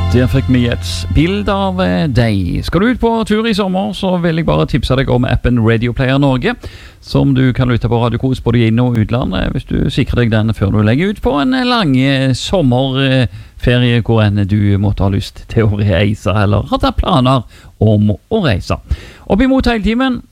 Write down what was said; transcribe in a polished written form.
Der fikk vi et bilde av deg. Skal du ut på tur i sommer, så vil jeg bare tipse deg om appen Radio Player Norge, som du kan lytte på Radio Kos både inn- og utland, hvis du sikrer deg den før du legger ut på en lang sommerferie hvor enn du måtte ha lyst til å reise, eller hadde planer om å reise. Opp imot hele timen